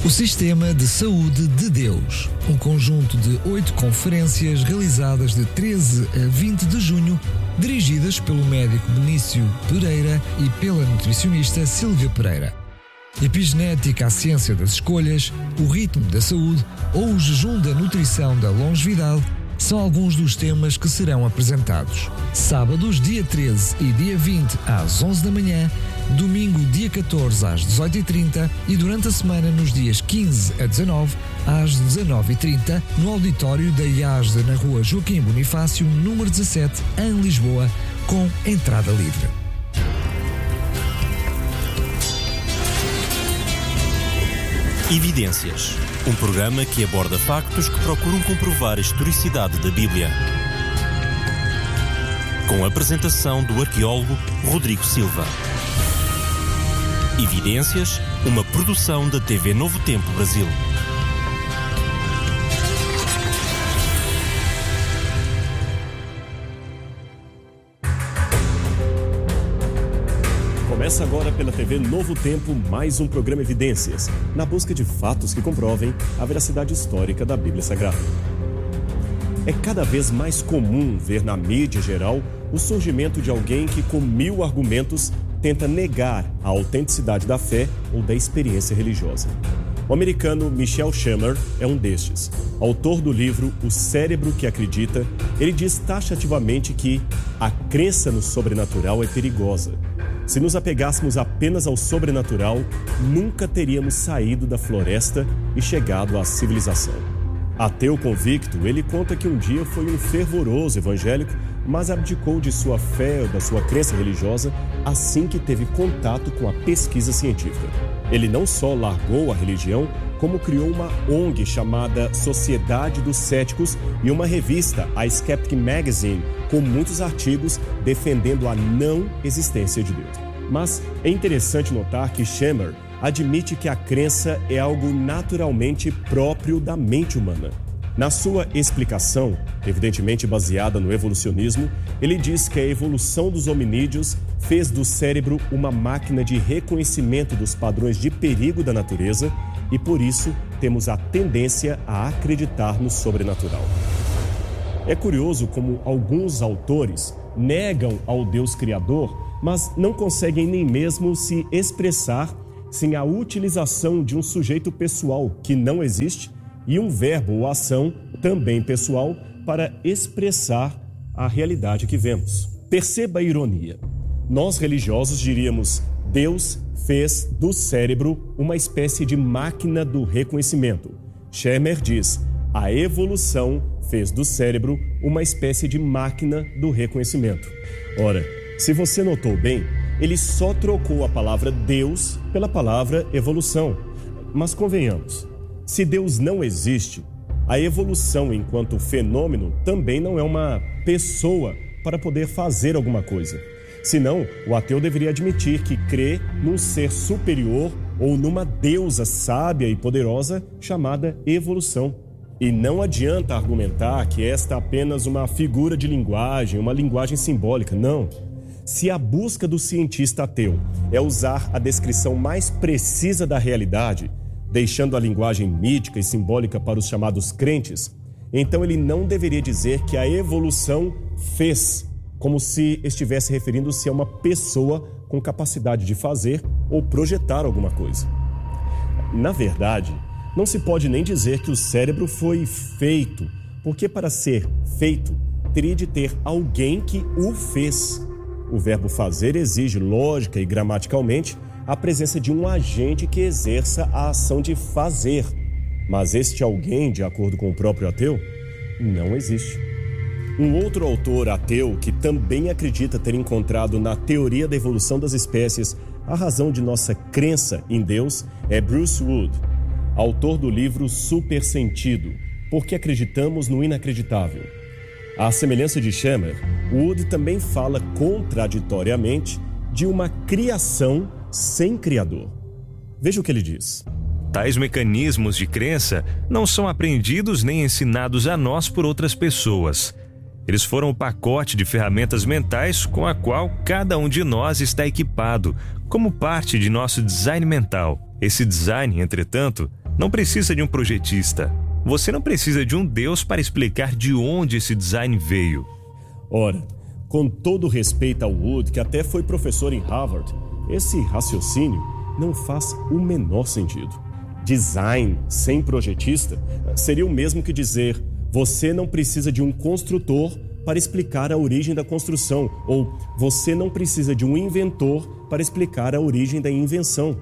O Sistema de Saúde de Deus, um conjunto de 8 conferências realizadas de 13 a 20 de junho, dirigidas pelo médico Benício Pereira e pela nutricionista Sílvia Pereira. Epigenética, a ciência das escolhas, o ritmo da saúde ou o jejum da nutrição da longevidade são alguns dos temas que serão apresentados. Sábados, dia 13 e dia 20 às 11 da manhã, domingo, dia 14 às 18h30 e durante a semana nos dias 15 a 19 às 19h30 no auditório da IASD na rua Joaquim Bonifácio, número 17, em Lisboa, com entrada livre. Evidências, um programa que aborda factos que procuram comprovar a historicidade da Bíblia. Com a apresentação do arqueólogo Rodrigo Silva. Evidências, uma produção da TV Novo Tempo Brasil. Começa agora pela TV Novo Tempo mais um programa Evidências, na busca de fatos que comprovem a veracidade histórica da Bíblia Sagrada. É cada vez mais comum ver na mídia geral o surgimento de alguém que, com 1000 argumentos, tenta negar a autenticidade da fé ou da experiência religiosa. O americano Michael Shermer é um destes. Autor do livro O Cérebro que Acredita, ele diz taxativamente que a crença no sobrenatural é perigosa. Se nos apegássemos apenas ao sobrenatural, nunca teríamos saído da floresta e chegado à civilização. Ateu convicto, ele conta que um dia foi um fervoroso evangélico, mas abdicou de sua fé ou da sua crença religiosa assim que teve contato com a pesquisa científica. Ele não só largou a religião, como criou uma ONG chamada Sociedade dos Céticos e uma revista, a Skeptic Magazine, com muitos artigos defendendo a não existência de Deus. Mas é interessante notar que Shermer admite que a crença é algo naturalmente próprio da mente humana. Na sua explicação, evidentemente baseada no evolucionismo, ele diz que a evolução dos hominídeos fez do cérebro uma máquina de reconhecimento dos padrões de perigo da natureza e, por isso, temos a tendência a acreditar no sobrenatural. É curioso como alguns autores negam ao Deus Criador, mas não conseguem nem mesmo se expressar sem a utilização de um sujeito pessoal que não existe e um verbo ou ação também pessoal para expressar a realidade que vemos. Perceba a ironia. Nós religiosos diríamos: Deus fez do cérebro uma espécie de máquina do reconhecimento. Shermer diz: a evolução fez do cérebro uma espécie de máquina do reconhecimento. Ora, se você notou bem, ele só trocou a palavra Deus pela palavra evolução. Mas convenhamos, se Deus não existe, a evolução enquanto fenômeno também não é uma pessoa para poder fazer alguma coisa. Senão, o ateu deveria admitir que crê num ser superior ou numa deusa sábia e poderosa chamada evolução. E não adianta argumentar que esta é apenas uma figura de linguagem, uma linguagem simbólica. Não. Se a busca do cientista ateu é usar a descrição mais precisa da realidade, deixando a linguagem mítica e simbólica para os chamados crentes, então ele não deveria dizer que a evolução fez, como se estivesse referindo-se a uma pessoa com capacidade de fazer ou projetar alguma coisa. Na verdade, não se pode nem dizer que o cérebro foi feito, porque para ser feito, teria de ter alguém que o fez. O verbo fazer exige, lógica e gramaticalmente, a presença de um agente que exerça a ação de fazer. Mas este alguém, de acordo com o próprio ateu, não existe. Um outro autor ateu que também acredita ter encontrado na teoria da evolução das espécies a razão de nossa crença em Deus é Bruce Wood, autor do livro Super Sentido, Porque Acreditamos no Inacreditável. À semelhança de Shermer, Wood também fala contraditoriamente de uma criação sem criador. Veja o que ele diz. Tais mecanismos de crença não são aprendidos nem ensinados a nós por outras pessoas. Eles foram o pacote de ferramentas mentais com a qual cada um de nós está equipado, como parte de nosso design mental. Esse design, entretanto, não precisa de um projetista. Você não precisa de um Deus para explicar de onde esse design veio. Ora, com todo respeito ao Wood, que até foi professor em Harvard, esse raciocínio não faz o menor sentido. Design sem projetista seria o mesmo que dizer: você não precisa de um construtor para explicar a origem da construção, ou você não precisa de um inventor para explicar a origem da invenção.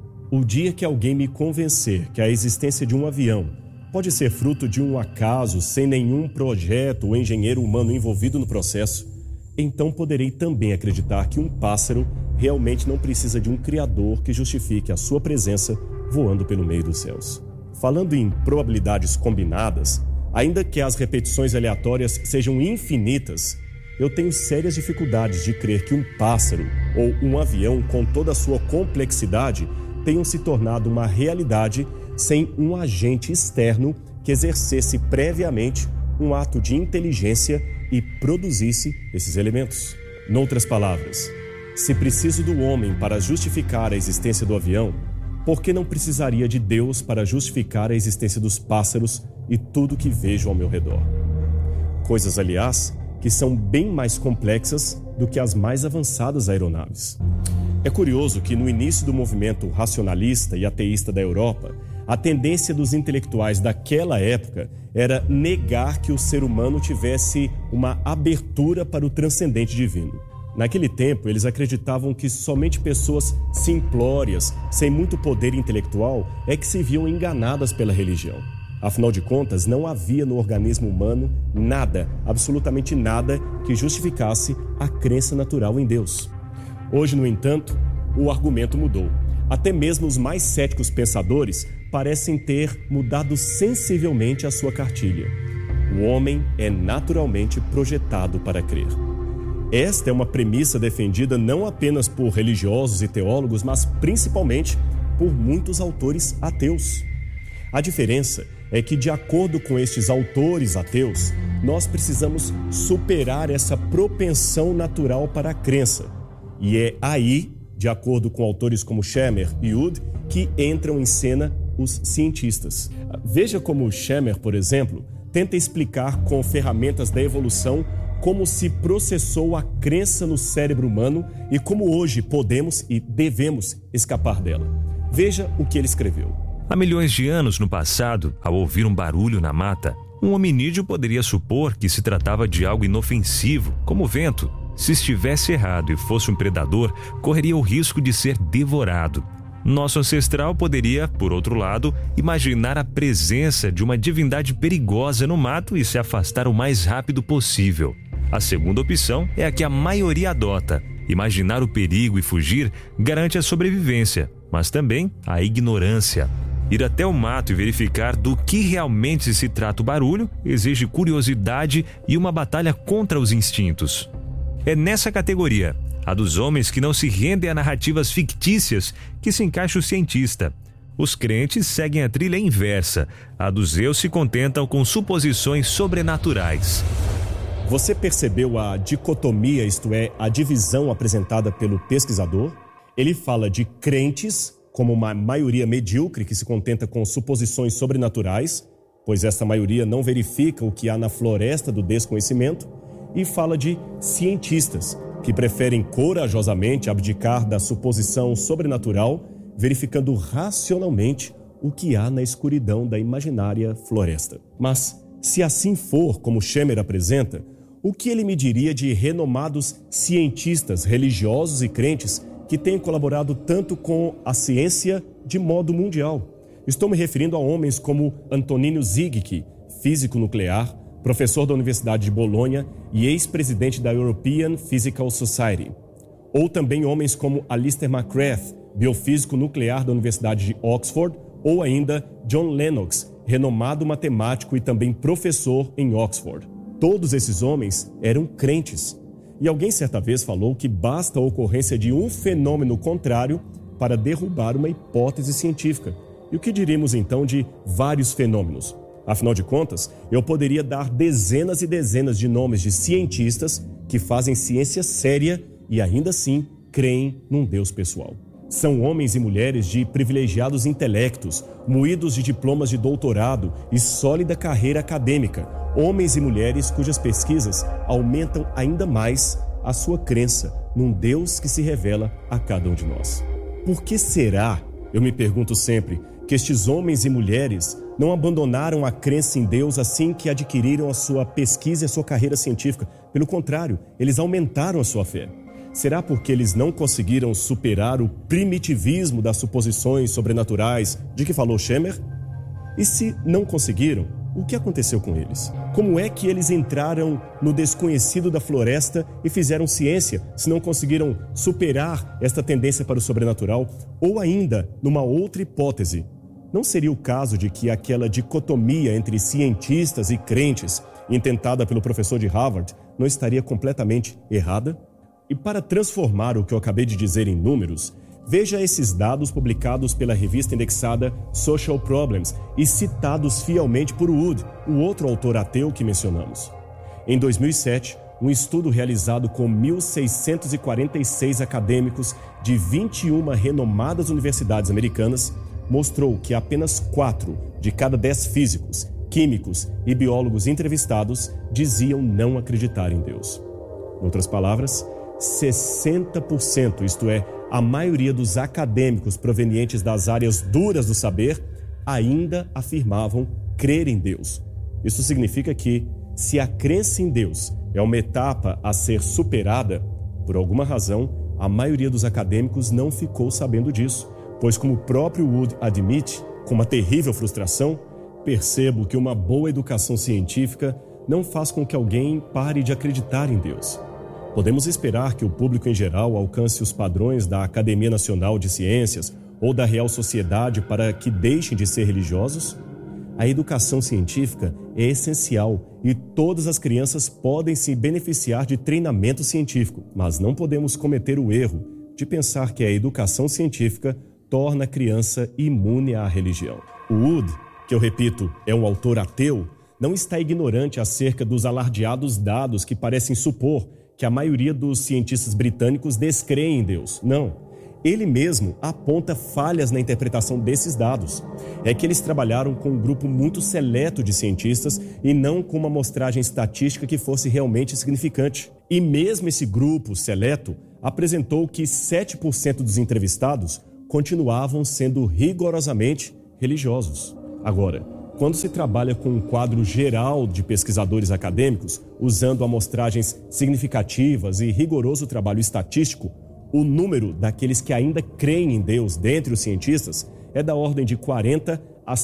O dia que alguém me convencer que a existência de um avião pode ser fruto de um acaso, sem nenhum projeto ou engenheiro humano envolvido no processo, então poderei também acreditar que um pássaro realmente não precisa de um criador que justifique a sua presença voando pelo meio dos céus. Falando em probabilidades combinadas, ainda que as repetições aleatórias sejam infinitas, eu tenho sérias dificuldades de crer que um pássaro ou um avião, com toda a sua complexidade, tenham se tornado uma realidade sem um agente externo que exercesse previamente um ato de inteligência e produzisse esses elementos. Noutras palavras, se preciso do homem para justificar a existência do avião, por que não precisaria de Deus para justificar a existência dos pássaros e tudo que vejo ao meu redor? Coisas, aliás, que são bem mais complexas do que as mais avançadas aeronaves. É curioso que no início do movimento racionalista e ateísta da Europa, a tendência dos intelectuais daquela época era negar que o ser humano tivesse uma abertura para o transcendente divino. Naquele tempo, eles acreditavam que somente pessoas simplórias, sem muito poder intelectual, é que se viam enganadas pela religião. Afinal de contas, não havia no organismo humano nada, absolutamente nada, que justificasse a crença natural em Deus. Hoje, no entanto, o argumento mudou. Até mesmo os mais céticos pensadores parecem ter mudado sensivelmente a sua cartilha. O homem é naturalmente projetado para crer. Esta é uma premissa defendida não apenas por religiosos e teólogos, mas principalmente por muitos autores ateus. A diferença é que, de acordo com estes autores ateus, nós precisamos superar essa propensão natural para a crença. E é aí, de acordo com autores como Schemer e Wood, que entram em cena os cientistas. Veja como Schemer, por exemplo, tenta explicar com ferramentas da evolução como se processou a crença no cérebro humano e como hoje podemos e devemos escapar dela. Veja o que ele escreveu. Há milhões de anos no passado, ao ouvir um barulho na mata, um hominídeo poderia supor que se tratava de algo inofensivo, como o vento. Se estivesse errado e fosse um predador, correria o risco de ser devorado. Nosso ancestral poderia, por outro lado, imaginar a presença de uma divindade perigosa no mato e se afastar o mais rápido possível. A segunda opção é a que a maioria adota. Imaginar o perigo e fugir garante a sobrevivência, mas também a ignorância. Ir até o mato e verificar do que realmente se trata o barulho exige curiosidade e uma batalha contra os instintos. É nessa categoria, a dos homens que não se rendem a narrativas fictícias, que se encaixa o cientista. Os crentes seguem a trilha inversa. A dos eu se contentam com suposições sobrenaturais. Você percebeu a dicotomia, isto é, a divisão apresentada pelo pesquisador? Ele fala de crentes como uma maioria medíocre que se contenta com suposições sobrenaturais, pois essa maioria não verifica o que há na floresta do desconhecimento, e fala de cientistas, que preferem corajosamente abdicar da suposição sobrenatural, verificando racionalmente o que há na escuridão da imaginária floresta. Mas, se assim for, como Schemer apresenta, o que ele me diria de renomados cientistas religiosos e crentes que têm colaborado tanto com a ciência de modo mundial? Estou me referindo a homens como Antonino Zigic, físico nuclear, professor da Universidade de Bolonha e ex-presidente da European Physical Society. Ou também homens como Alistair McGrath, biofísico nuclear da Universidade de Oxford, ou ainda John Lennox, renomado matemático e também professor em Oxford. Todos esses homens eram crentes. E alguém certa vez falou que basta a ocorrência de um fenômeno contrário para derrubar uma hipótese científica. E o que diríamos então de vários fenômenos? Afinal de contas, eu poderia dar dezenas e dezenas de nomes de cientistas que fazem ciência séria e ainda assim creem num Deus pessoal. São homens e mulheres de privilegiados intelectos, moídos de diplomas de doutorado e sólida carreira acadêmica. Homens e mulheres cujas pesquisas aumentam ainda mais a sua crença num Deus que se revela a cada um de nós. Por que será, eu me pergunto sempre, que estes homens e mulheres não abandonaram a crença em Deus assim que adquiriram a sua pesquisa e a sua carreira científica? Pelo contrário, eles aumentaram a sua fé. Será porque eles não conseguiram superar o primitivismo das suposições sobrenaturais de que falou Schemer? E se não conseguiram, o que aconteceu com eles? Como é que eles entraram no desconhecido da floresta e fizeram ciência se não conseguiram superar esta tendência para o sobrenatural? Ou ainda, numa outra hipótese, não seria o caso de que aquela dicotomia entre cientistas e crentes, intentada pelo professor de Harvard, não estaria completamente errada? E para transformar o que eu acabei de dizer em números, veja esses dados publicados pela revista indexada Social Problems e citados fielmente por Wood, o outro autor ateu que mencionamos. Em 2007, um estudo realizado com 1.646 acadêmicos de 21 renomadas universidades americanas mostrou que apenas 4 de cada 10 físicos, químicos e biólogos entrevistados diziam não acreditar em Deus. Em outras palavras, 60%, isto é, a maioria dos acadêmicos provenientes das áreas duras do saber, ainda afirmavam crer em Deus. Isso significa que, se a crença em Deus é uma etapa a ser superada, por alguma razão, a maioria dos acadêmicos não ficou sabendo disso, pois, como o próprio Wood admite, com uma terrível frustração, percebo que uma boa educação científica não faz com que alguém pare de acreditar em Deus. Podemos esperar que o público em geral alcance os padrões da Academia Nacional de Ciências ou da Real Sociedade para que deixem de ser religiosos? A educação científica é essencial e todas as crianças podem se beneficiar de treinamento científico, mas não podemos cometer o erro de pensar que a educação científica torna a criança imune à religião. O Wood, que eu repito, é um autor ateu, não está ignorante acerca dos alardeados dados que parecem supor que a maioria dos cientistas britânicos descreem em Deus. Não. Ele mesmo aponta falhas na interpretação desses dados. É que eles trabalharam com um grupo muito seleto de cientistas e não com uma amostragem estatística que fosse realmente significante. E mesmo esse grupo seleto apresentou que 7% dos entrevistados continuavam sendo rigorosamente religiosos. Agora, quando se trabalha com um quadro geral de pesquisadores acadêmicos, usando amostragens significativas e rigoroso trabalho estatístico, o número daqueles que ainda creem em Deus dentre os cientistas é da ordem de 40% a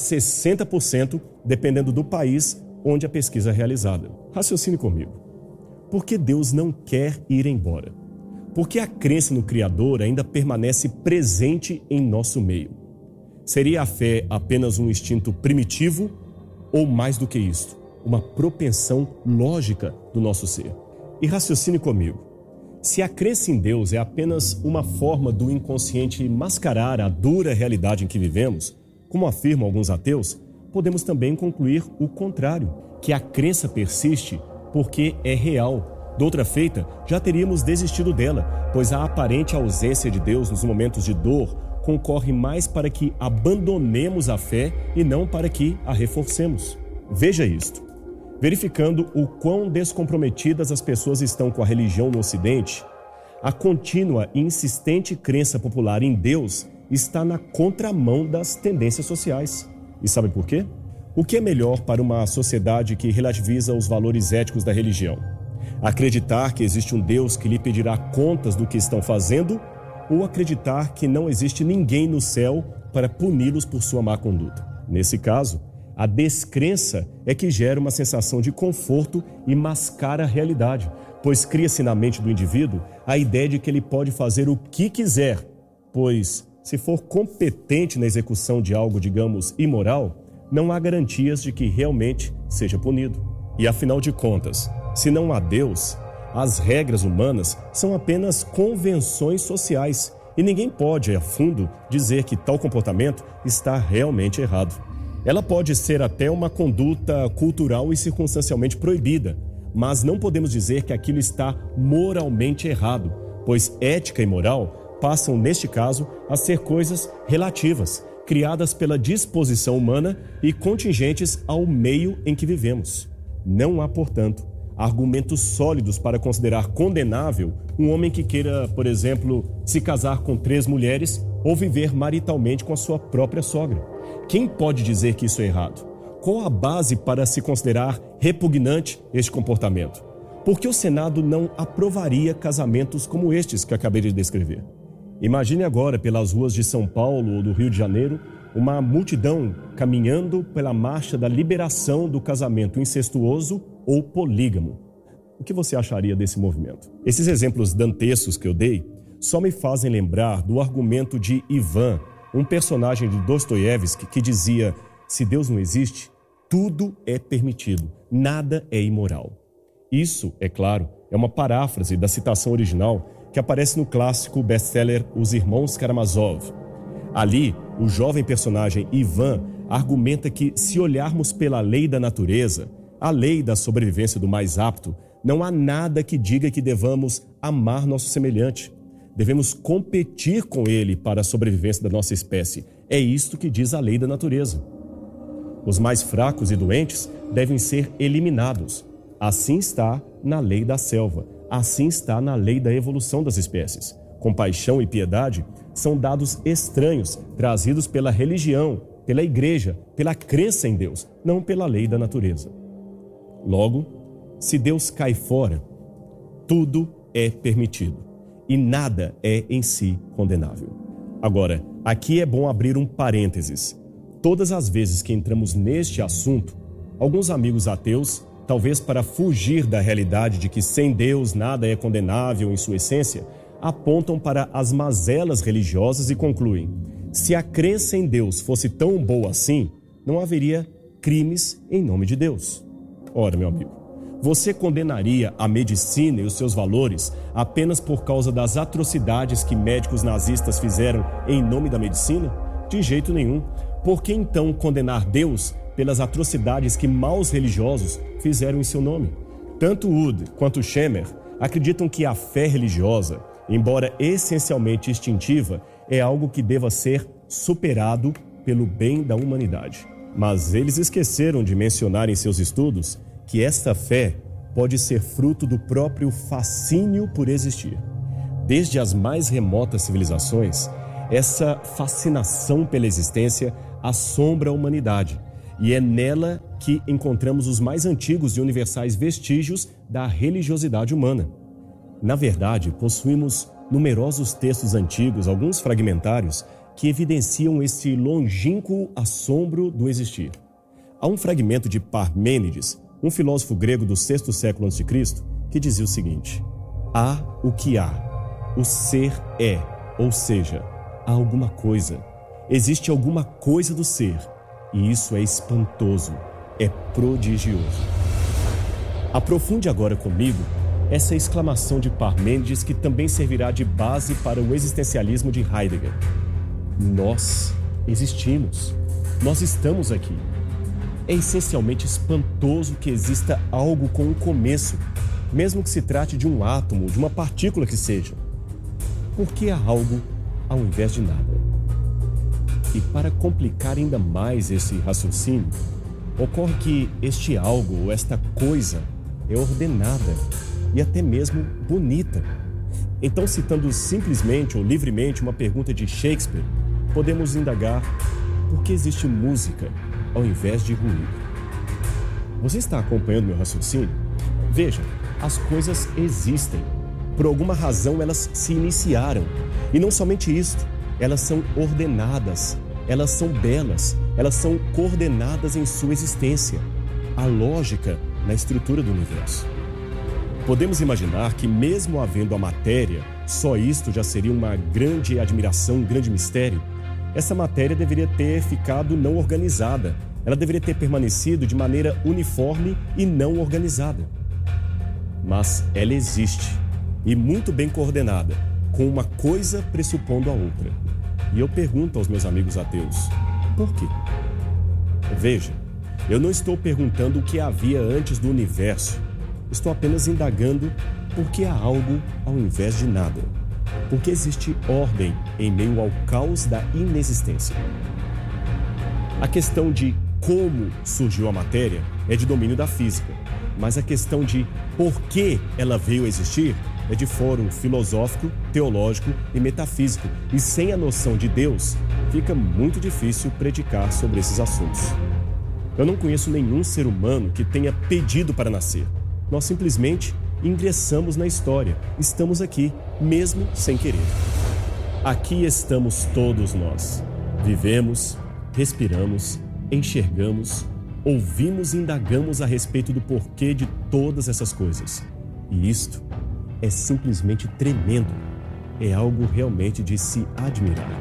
60%, dependendo do país onde a pesquisa é realizada. Raciocine comigo. Por que Deus não quer ir embora? Por que a crença no Criador ainda permanece presente em nosso meio? Seria a fé apenas um instinto primitivo ou, mais do que isto, uma propensão lógica do nosso ser? E raciocine comigo. Se a crença em Deus é apenas uma forma do inconsciente mascarar a dura realidade em que vivemos, como afirmam alguns ateus, podemos também concluir o contrário, que a crença persiste porque é real. De outra feita, já teríamos desistido dela, pois a aparente ausência de Deus nos momentos de dor concorre mais para que abandonemos a fé e não para que a reforcemos. Veja isto. Verificando o quão descomprometidas as pessoas estão com a religião no Ocidente, a contínua e insistente crença popular em Deus está na contramão das tendências sociais. E sabe por quê? O que é melhor para uma sociedade que relativiza os valores éticos da religião? Acreditar que existe um Deus que lhe pedirá contas do que estão fazendo, ou acreditar que não existe ninguém no céu para puni-los por sua má conduta? Nesse caso, a descrença é que gera uma sensação de conforto e mascara a realidade, pois cria-se na mente do indivíduo a ideia de que ele pode fazer o que quiser, pois, se for competente na execução de algo, digamos, imoral, não há garantias de que realmente seja punido. E afinal de contas, se não há Deus, as regras humanas são apenas convenções sociais e ninguém pode, a fundo, dizer que tal comportamento está realmente errado. Ela pode ser até uma conduta cultural e circunstancialmente proibida, mas não podemos dizer que aquilo está moralmente errado, pois ética e moral passam, neste caso, a ser coisas relativas, criadas pela disposição humana e contingentes ao meio em que vivemos. Não há, portanto, argumentos sólidos para considerar condenável um homem que queira, por exemplo, se casar com 3 mulheres ou viver maritalmente com a sua própria sogra. Quem pode dizer que isso é errado? Qual a base para se considerar repugnante este comportamento? Por que o Senado não aprovaria casamentos como estes que acabei de descrever? Imagine agora, pelas ruas de São Paulo ou do Rio de Janeiro, uma multidão caminhando pela marcha da liberação do casamento incestuoso ou polígamo. O que você acharia desse movimento? Esses exemplos dantescos que eu dei só me fazem lembrar do argumento de Ivan, um personagem de Dostoiévski que dizia: se Deus não existe, tudo é permitido, nada é imoral. Isso, é claro, é uma paráfrase da citação original que aparece no clássico best-seller Os Irmãos Karamazov. Ali, o jovem personagem Ivan argumenta que, se olharmos pela lei da natureza, a lei da sobrevivência do mais apto, não há nada que diga que devamos amar nosso semelhante. Devemos competir com ele para a sobrevivência da nossa espécie. É isto que diz a lei da natureza. Os mais fracos e doentes devem ser eliminados. Assim está na lei da selva. Assim está na lei da evolução das espécies. Compaixão e piedade são dados estranhos, trazidos pela religião, pela igreja, pela crença em Deus, não pela lei da natureza. Logo, se Deus cai fora, tudo é permitido e nada é em si condenável. Agora, aqui é bom abrir um parênteses. Todas as vezes que entramos neste assunto, alguns amigos ateus, talvez para fugir da realidade de que sem Deus nada é condenável em sua essência, apontam para as mazelas religiosas e concluem: se a crença em Deus fosse tão boa assim, não haveria crimes em nome de Deus. Ora, meu amigo, você condenaria a medicina e os seus valores apenas por causa das atrocidades que médicos nazistas fizeram em nome da medicina? De jeito nenhum. Por que então condenar Deus pelas atrocidades que maus religiosos fizeram em seu nome? Tanto Wood quanto Schemer acreditam que a fé religiosa, embora essencialmente instintiva, é algo que deva ser superado pelo bem da humanidade. Mas eles esqueceram de mencionar em seus estudos que esta fé pode ser fruto do próprio fascínio por existir. Desde as mais remotas civilizações, essa fascinação pela existência assombra a humanidade, e é nela que encontramos os mais antigos e universais vestígios da religiosidade humana. Na verdade, possuímos numerosos textos antigos, alguns fragmentários, que evidenciam este longínquo assombro do existir. Há um fragmento de Parmênides, um filósofo grego do 6º século a.C., que dizia o seguinte: há o que há, o ser é, ou seja, há alguma coisa, existe alguma coisa do ser, e isso é espantoso, é prodigioso. Aprofunde agora comigo essa exclamação de Parmênides, que também servirá de base para o existencialismo de Heidegger. Nós existimos, nós estamos aqui. É essencialmente espantoso que exista algo com um começo, mesmo que se trate de um átomo, de uma partícula que seja. Por que há algo ao invés de nada? E para complicar ainda mais esse raciocínio, ocorre que este algo ou esta coisa é ordenada e até mesmo bonita. Então, citando simplesmente ou livremente uma pergunta de Shakespeare, podemos indagar por que existe música ao invés de ruído. Você está acompanhando meu raciocínio? Veja, as coisas existem. Por alguma razão elas se iniciaram. E não somente isto, elas são ordenadas, elas são belas, elas são coordenadas em sua existência. A lógica na estrutura do universo. Podemos imaginar que, mesmo havendo a matéria, só isto já seria uma grande admiração, um grande mistério. Essa matéria deveria ter ficado não organizada. Ela deveria ter permanecido de maneira uniforme e não organizada. Mas ela existe, e muito bem coordenada, com uma coisa pressupondo a outra. E eu pergunto aos meus amigos ateus, por quê? Veja, eu não estou perguntando o que havia antes do universo. Estou apenas indagando por que há algo ao invés de nada. Porque existe ordem em meio ao caos da inexistência. A questão de como surgiu a matéria é de domínio da física, mas a questão de por que ela veio a existir é de fórum filosófico, teológico e metafísico, e sem a noção de Deus, fica muito difícil predicar sobre esses assuntos. Eu não conheço nenhum ser humano que tenha pedido para nascer. Nós simplesmente ingressamos na história, estamos aqui, mesmo sem querer. Aqui estamos todos nós. Vivemos, respiramos, enxergamos, ouvimos e indagamos a respeito do porquê de todas essas coisas. E isto é simplesmente tremendo. É algo realmente de se admirar.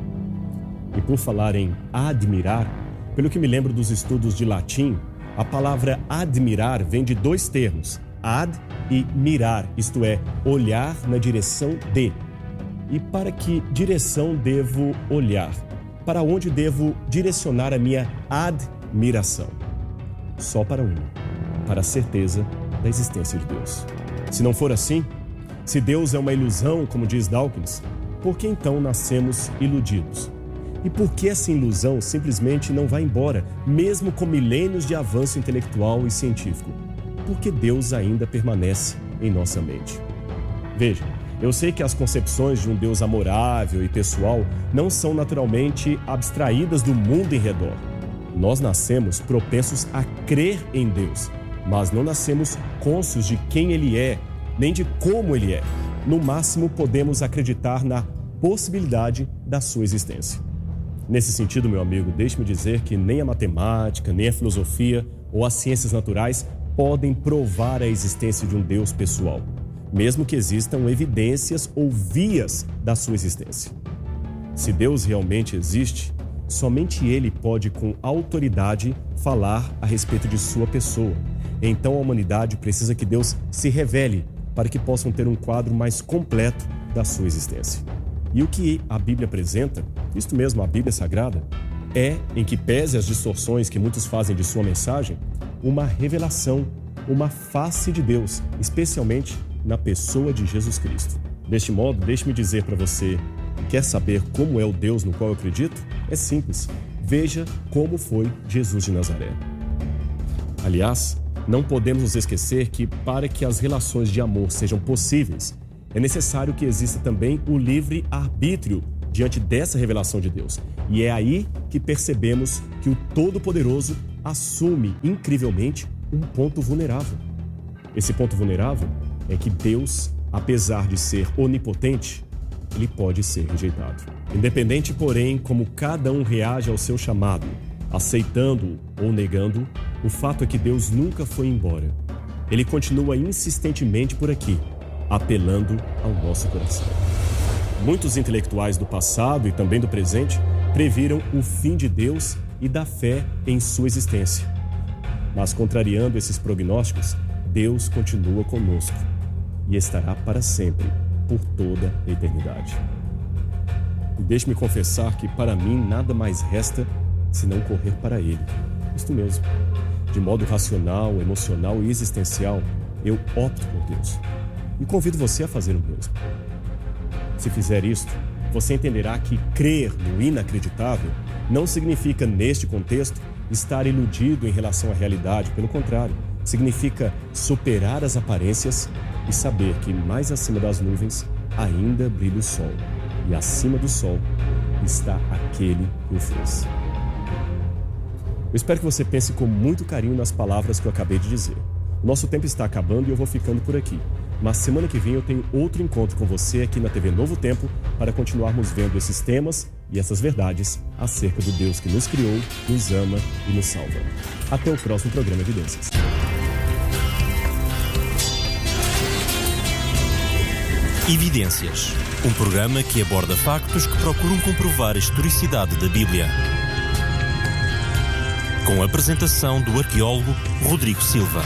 E por falar em admirar, pelo que me lembro dos estudos de latim, a palavra admirar vem de dois termos, ad e mirar, isto é, olhar na direção de. E para que direção devo olhar? Para onde devo direcionar a minha admiração? Só para uma, para a certeza da existência de Deus. Se não for assim, se Deus é uma ilusão, como diz Dawkins, por que então nascemos iludidos? E por que essa ilusão simplesmente não vai embora, mesmo com milênios de avanço intelectual e científico? Porque Deus ainda permanece em nossa mente. Veja, eu sei que as concepções de um Deus amorável e pessoal não são naturalmente abstraídas do mundo em redor. Nós nascemos propensos a crer em Deus, mas não nascemos cônscios de quem Ele é, nem de como Ele é. No máximo, podemos acreditar na possibilidade da sua existência. Nesse sentido, meu amigo, deixe-me dizer que nem a matemática, nem a filosofia ou as ciências naturais podem provar a existência de um Deus pessoal, mesmo que existam evidências ou vias da sua existência. Se Deus realmente existe, somente Ele pode, com autoridade, falar a respeito de sua pessoa. Então a humanidade precisa que Deus se revele para que possam ter um quadro mais completo da sua existência. E o que a Bíblia apresenta, isto mesmo, a Bíblia Sagrada, é, em que pese as distorções que muitos fazem de sua mensagem, uma revelação, uma face de Deus, especialmente na pessoa de Jesus Cristo. Deste modo, deixe-me dizer para você, quer saber como é o Deus no qual eu acredito? É simples, veja como foi Jesus de Nazaré. Aliás, não podemos nos esquecer que, para que as relações de amor sejam possíveis, é necessário que exista também o livre-arbítrio diante dessa revelação de Deus. E é aí que percebemos que o Todo-Poderoso assume incrivelmente um ponto vulnerável. Esse ponto vulnerável é que Deus, apesar de ser onipotente, ele pode ser rejeitado. Independente, porém, como cada um reage ao seu chamado, aceitando-o ou negando, o fato é que Deus nunca foi embora. Ele continua insistentemente por aqui, apelando ao nosso coração. Muitos intelectuais do passado e também do presente previram o fim de Deus e da fé em sua existência. Mas, contrariando esses prognósticos, Deus continua conosco e estará para sempre, por toda a eternidade. E deixe-me confessar que, para mim, nada mais resta senão correr para Ele. Isto mesmo. De modo racional, emocional e existencial, eu opto por Deus. E convido você a fazer o mesmo. Se fizer isto, você entenderá que crer no inacreditável não significa, neste contexto, estar iludido em relação à realidade. Pelo contrário, significa superar as aparências e saber que mais acima das nuvens ainda brilha o sol. E acima do sol está aquele que o fez. Eu espero que você pense com muito carinho nas palavras que eu acabei de dizer. O nosso tempo está acabando e eu vou ficando por aqui. Mas semana que vem eu tenho outro encontro com você aqui na TV Novo Tempo para continuarmos vendo esses temas e essas verdades acerca do Deus que nos criou, nos ama e nos salva. Até o próximo programa Evidências. Evidências, um programa que aborda factos que procuram comprovar a historicidade da Bíblia. Com a apresentação do arqueólogo Rodrigo Silva.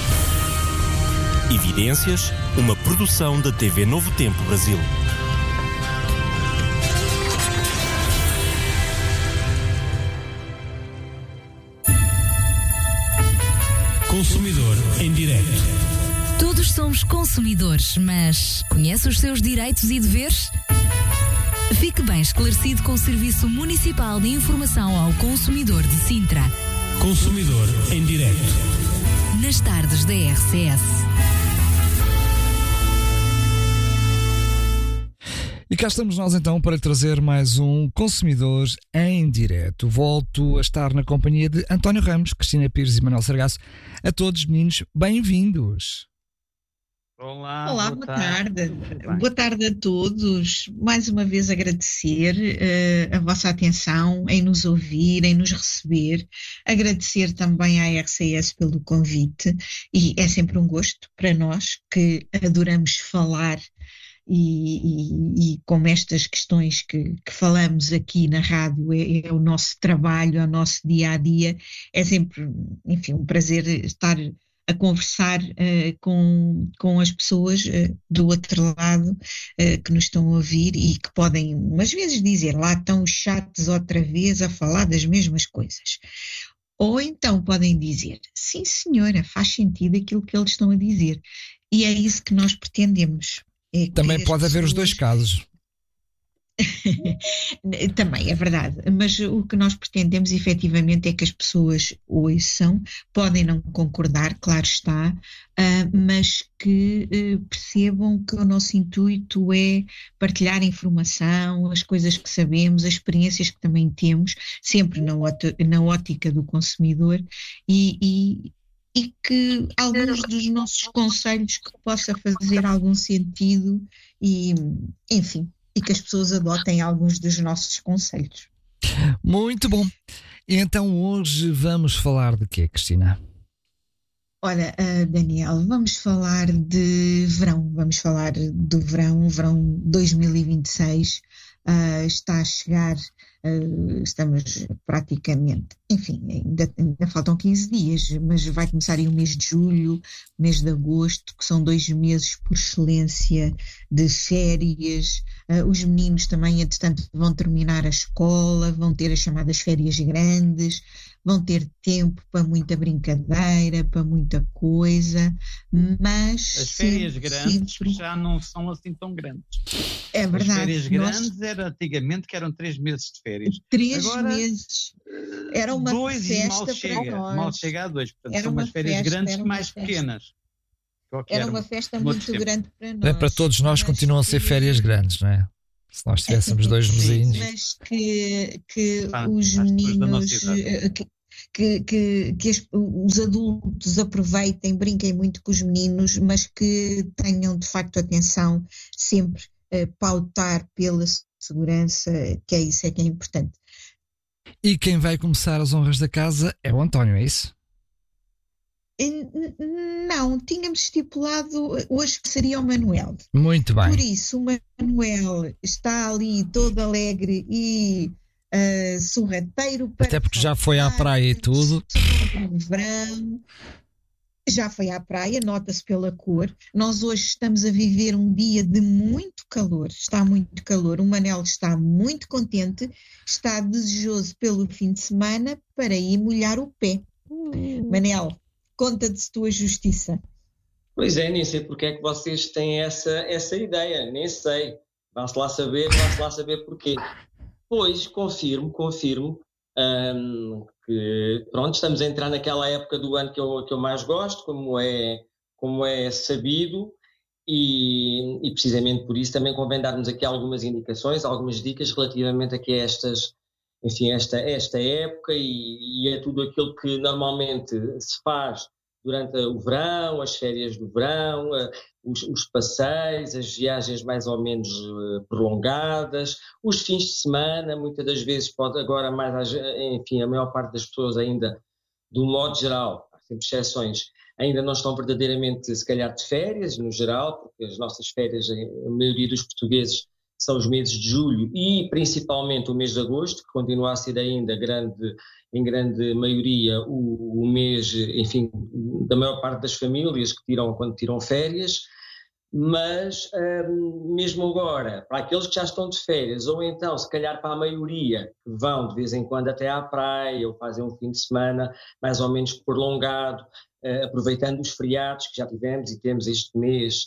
Evidências, uma produção da TV Novo Tempo Brasil. Consumidor em Direto. Todos somos consumidores, mas conhece os seus direitos e deveres? Fique bem esclarecido com o Serviço Municipal de Informação ao Consumidor de Sintra. Consumidor em Direto. Nas tardes da RCS. E cá estamos nós então para trazer mais um Consumidor em Direto. Volto a estar na companhia de António Ramos, Cristina Pires e Manuel Sargasso. A todos, meninos, bem-vindos. Olá, boa tarde. Boa tarde a todos. Mais uma vez agradecer a vossa atenção em nos ouvir, em nos receber. Agradecer também à RCS pelo convite. E é sempre um gosto para nós que adoramos falar e como estas questões que falamos aqui na rádio é o nosso trabalho, é o nosso dia-a-dia. É sempre, enfim, um prazer estar a conversar com as pessoas do outro lado que nos estão a ouvir e que podem, umas vezes, dizer lá estão os chatos outra vez a falar das mesmas coisas. Ou então podem dizer, sim senhora, faz sentido aquilo que eles estão a dizer. E é isso que nós pretendemos. Também pode haver os dois casos. Também é verdade, mas o que nós pretendemos efetivamente é que as pessoas ouçam, podem não concordar, claro está, mas que percebam que o nosso intuito é partilhar informação, as coisas que sabemos, as experiências que também temos, sempre na ótica do consumidor e que alguns dos nossos conselhos que possa fazer algum sentido e, enfim, e que as pessoas adotem alguns dos nossos conselhos. Muito bom. Então hoje vamos falar de quê, Cristina? Olha, Daniel, vamos falar de verão. Vamos falar do verão 2026. Está a chegar, estamos praticamente, enfim, ainda faltam 15 dias, mas vai começar aí o mês de julho, mês de agosto, que são 2 meses por excelência de férias. Os meninos também, entretanto, vão terminar a escola, vão ter as chamadas férias grandes, vão ter tempo para muita brincadeira, para muita coisa, mas... As férias grandes já não são assim tão grandes. É verdade. As férias grandes era antigamente que eram 3 meses de férias. 3 Agora, meses. Era uma 2 festa e mal chega a 2. Portanto, era são umas férias festa, grandes mais pequenas. Era uma festa muito grande para nós. Para todos nós continuam a ser férias grandes, não é? Se nós tivéssemos 2 mesinhos. Mas que os meninos... Que os adultos aproveitem, brinquem muito com os meninos, mas que tenham de facto atenção sempre pautar pela segurança, que é isso que é importante. E quem vai começar as honras da casa é o António, é isso? Não, tínhamos estipulado hoje que seria o Manuel. Muito bem. Por isso o Manuel está ali todo alegre e sorrateiro. Até porque já foi à praia e tudo. Verão. Já foi à praia, nota-se pela cor. Nós hoje estamos a viver um dia de muito calor, está muito calor. O Manel está muito contente, está desejoso pelo fim de semana para ir molhar o pé. Manel, conta-te tua justiça. Pois é, nem sei porque é que vocês têm essa ideia, nem sei. Vá-se lá saber porquê. Pois, confirmo que, pronto, estamos a entrar naquela época do ano que eu mais gosto, como é sabido, e precisamente por isso também convém darmos aqui algumas indicações, algumas dicas relativamente aqui a esta época e a tudo aquilo que normalmente se faz durante o verão, as férias do verão, os passeios, as viagens mais ou menos prolongadas, os fins de semana, muitas das vezes pode agora a maior parte das pessoas ainda, de um modo geral, há sempre exceções, ainda não estão verdadeiramente, se calhar, de férias, no geral, porque as nossas férias, a maioria dos portugueses, são os meses de julho e principalmente o mês de agosto, que continua a ser ainda em grande maioria o mês, enfim, da maior parte das famílias quando tiram férias. Mas mesmo agora, para aqueles que já estão de férias, ou então se calhar para a maioria que vão de vez em quando até à praia ou fazem um fim de semana mais ou menos prolongado, aproveitando os feriados que já tivemos e temos este mês,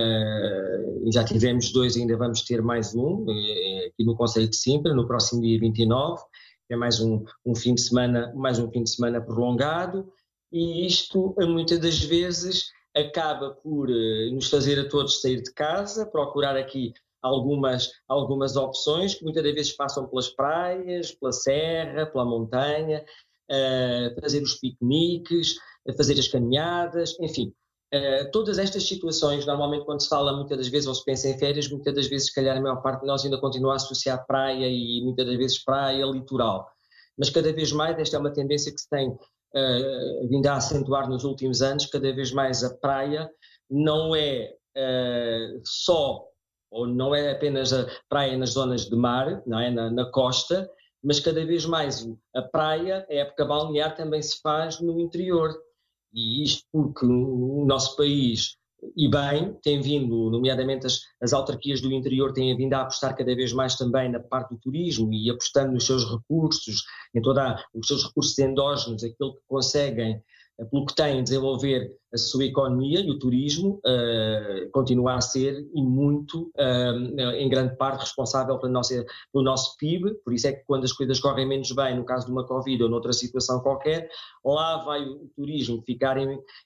e já tivemos 2, ainda vamos ter mais um, aqui no Concelho de Sintra, no próximo dia 29, é mais um fim de semana prolongado, e isto muitas das vezes acaba por nos fazer a todos sair de casa, procurar aqui algumas opções que muitas das vezes passam pelas praias, pela serra, pela montanha, fazer os piqueniques, fazer as caminhadas, enfim. Todas estas situações, normalmente quando se fala muitas das vezes ou se pensa em férias, muitas das vezes, se calhar a maior parte de nós ainda continua a associar praia e muitas das vezes praia litoral. Mas cada vez mais, esta é uma tendência que se tem vindo a acentuar nos últimos anos, cada vez mais a praia não é só, ou não é apenas a praia nas zonas de mar, não é? Na costa, mas cada vez mais a praia, a época balnear, também se faz no interior. E isto porque o nosso país, e bem, tem vindo, nomeadamente as autarquias do interior, têm vindo a apostar cada vez mais também na parte do turismo e apostando nos seus recursos, em todos os seus recursos endógenos, aquilo que conseguem, pelo que têm, desenvolver a sua economia, e o turismo continua a ser, e muito, em grande parte, responsável pelo nosso PIB. Por isso é que quando as coisas correm menos bem, no caso de uma Covid ou noutra situação qualquer, lá vai o turismo ficar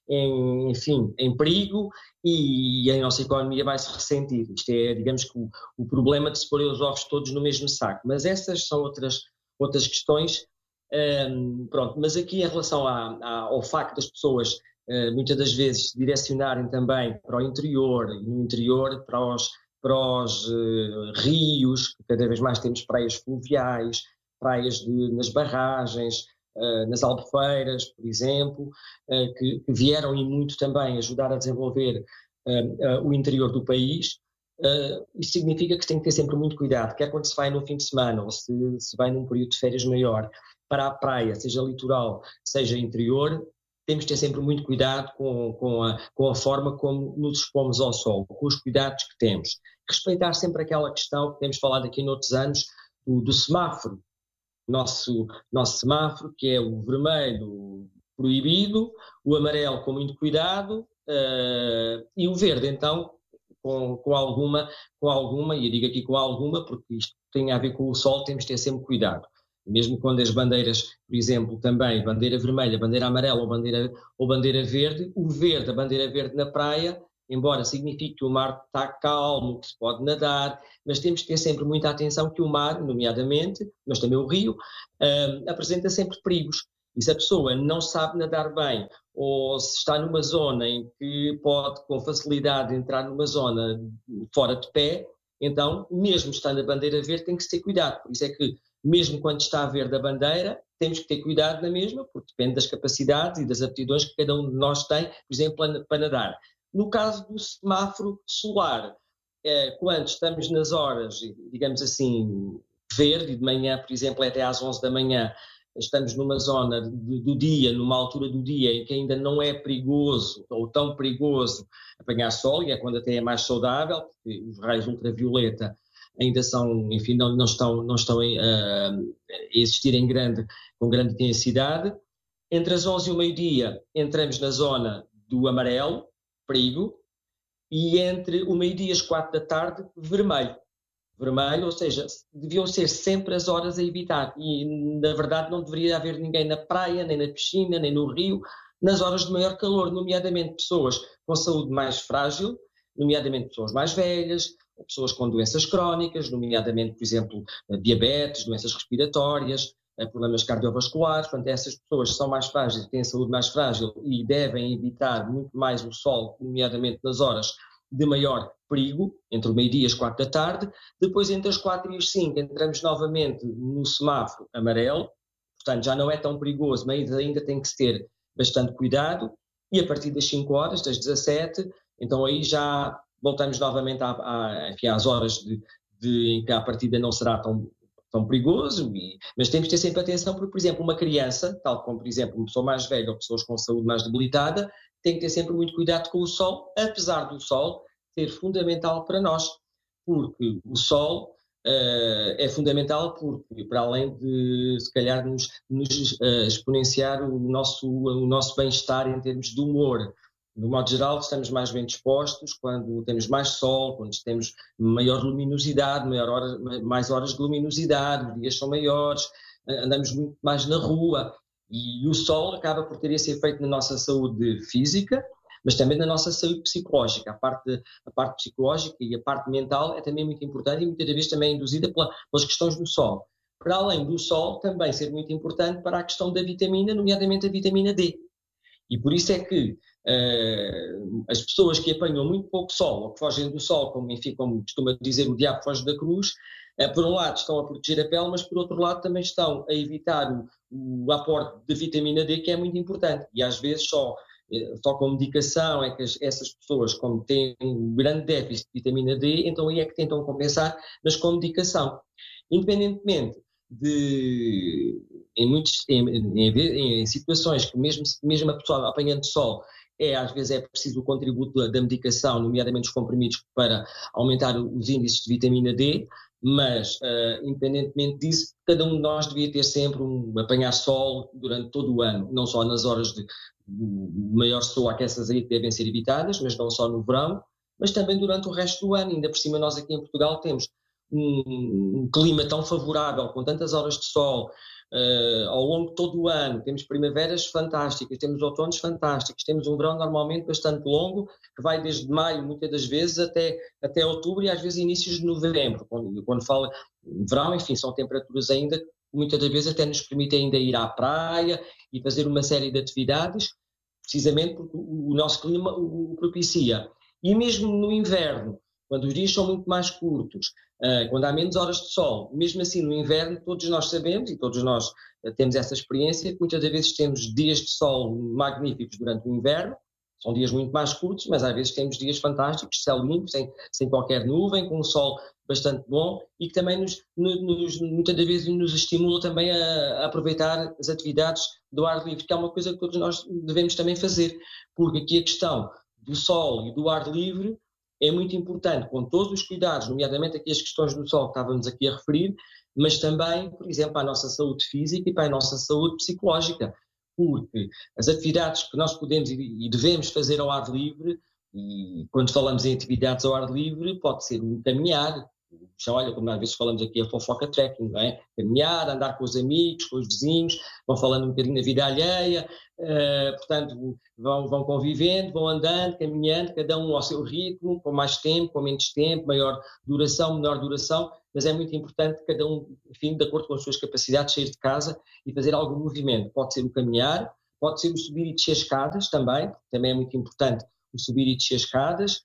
em perigo e a nossa economia vai se ressentir. Isto é, digamos que o problema de se pôr os ovos todos no mesmo saco. Mas essas são outras questões. Pronto, mas aqui em relação ao facto das pessoas muitas das vezes se direcionarem também para o interior, e no interior para os rios, que cada vez mais temos praias fluviais, praias nas barragens, nas albufeiras, por exemplo, que vieram e muito também ajudar a desenvolver o interior do país. Isso significa que se tem que ter sempre muito cuidado, quer quando se vai no fim de semana ou se vai num período de férias maior, para a praia, seja litoral, seja interior, temos que ter sempre muito cuidado com a forma como nos expomos ao sol, com os cuidados que temos. Respeitar sempre aquela questão que temos falado aqui noutros anos, do semáforo. Nosso semáforo, que é o vermelho proibido, o amarelo com muito cuidado, e o verde, então, com alguma, e eu digo aqui com alguma, porque isto tem a ver com o sol, temos que ter sempre cuidado. Mesmo quando as bandeiras, por exemplo, também, bandeira vermelha, bandeira amarela ou bandeira verde, o verde, a bandeira verde na praia, embora signifique que o mar está calmo, que se pode nadar, mas temos que ter sempre muita atenção que o mar, nomeadamente, mas também o rio, apresenta sempre perigos. E se a pessoa não sabe nadar bem, ou se está numa zona em que pode com facilidade entrar numa zona fora de pé, então, mesmo estando a bandeira verde, tem que se ter cuidado. Por isso é que, mesmo quando está a verde a bandeira, temos que ter cuidado na mesma, porque depende das capacidades e das aptidões que cada um de nós tem, por exemplo, para nadar. No caso do semáforo solar, quando estamos nas horas, digamos assim, verde, de manhã, por exemplo, até às 11 da manhã, estamos numa zona do dia, numa altura do dia em que ainda não é perigoso ou tão perigoso apanhar sol, e é quando até é mais saudável, porque os raios ultravioleta ainda são, enfim, não estão a existir com grande intensidade. Entre as 11 e o meio-dia entramos na zona do amarelo, perigo, e entre o meio-dia e as 4 da tarde, vermelho, ou seja, deviam ser sempre as horas a evitar, e na verdade não deveria haver ninguém na praia, nem na piscina, nem no rio, nas horas de maior calor, nomeadamente pessoas com saúde mais frágil, nomeadamente pessoas mais velhas, pessoas com doenças crónicas, nomeadamente, por exemplo, diabetes, doenças respiratórias, problemas cardiovasculares. Portanto, essas pessoas são mais frágeis, têm saúde mais frágil e devem evitar muito mais o sol, nomeadamente nas horas de maior perigo, entre o meio-dia e as 4 da tarde. Depois, entre as 4 e as 5, entramos novamente no semáforo amarelo, portanto já não é tão perigoso, mas ainda tem que se ter bastante cuidado. E a partir das 5 horas, das 17, então aí já voltamos novamente às horas em que a partida não será tão perigoso, mas temos que ter sempre atenção porque, por exemplo, uma criança, tal como, por exemplo, uma pessoa mais velha ou pessoas com saúde mais debilitada, tem que ter sempre muito cuidado com o sol, apesar do sol ser fundamental para nós, porque o sol é fundamental porque, para além de, se calhar, nos exponenciar o nosso bem-estar em termos de humor. No modo geral, estamos mais bem dispostos quando temos mais sol, quando temos maior luminosidade, mais horas de luminosidade, os dias são maiores, andamos muito mais na rua. E o sol acaba por ter esse efeito na nossa saúde física, mas também na nossa saúde psicológica. A parte psicológica e a parte mental é também muito importante e muitas vezes também induzida pelas questões do sol. Para além do sol, também ser muito importante para a questão da vitamina, nomeadamente a vitamina D. E por isso é que as pessoas que apanham muito pouco sol, ou que fogem do sol, como costuma dizer o diabo foge da cruz, por um lado estão a proteger a pele, mas por outro lado também estão a evitar o aporte de vitamina D, que é muito importante. E às vezes só com medicação é que essas pessoas, como têm um grande déficit de vitamina D, então aí é que tentam compensar, mas com medicação. Independentemente em situações que mesmo a pessoa apanhando sol, às vezes é preciso o contributo da medicação, nomeadamente os comprimidos, para aumentar os índices de vitamina D, mas, independentemente disso, cada um de nós devia ter sempre apanhar sol durante todo o ano, não só nas horas de maior sol, há essas aí que devem ser evitadas, mas não só no verão, mas também durante o resto do ano. Ainda por cima, nós aqui em Portugal temos um clima tão favorável, com tantas horas de sol, ao longo de todo o ano. Temos primaveras fantásticas, temos outonos fantásticos, temos um verão normalmente bastante longo, que vai desde maio, muitas das vezes, até outubro e às vezes inícios de novembro. Quando fala verão, enfim, são temperaturas ainda que muitas das vezes até nos permitem ainda ir à praia e fazer uma série de atividades, precisamente porque o nosso clima o propicia. E mesmo no inverno, quando os dias são muito mais curtos, quando há menos horas de sol, mesmo assim no inverno todos nós sabemos, e todos nós temos essa experiência, que muitas das vezes temos dias de sol magníficos durante o inverno, são dias muito mais curtos, mas às vezes temos dias fantásticos, céu limpo, sem qualquer nuvem, com um sol bastante bom e que também muitas das vezes nos estimula também a aproveitar as atividades do ar livre, que é uma coisa que todos nós devemos também fazer, porque aqui a questão do sol e do ar livre é muito importante, com todos os cuidados, nomeadamente aqui as questões do sol que estávamos aqui a referir, mas também, por exemplo, para a nossa saúde física e para a nossa saúde psicológica, porque as atividades que nós podemos e devemos fazer ao ar livre, e quando falamos em atividades ao ar livre, pode ser caminhar, olha, como às vezes falamos aqui a fofoca trekking, não é? Caminhar, andar com os amigos, com os vizinhos, vão falando um bocadinho da vida alheia, portanto vão convivendo, vão andando, caminhando, cada um ao seu ritmo, com mais tempo, com menos tempo, maior duração, menor duração, mas é muito importante cada um, enfim, de acordo com as suas capacidades, sair de casa e fazer algum movimento. Pode ser o caminhar, pode ser o subir e descer escadas também é muito importante o subir e descer escadas.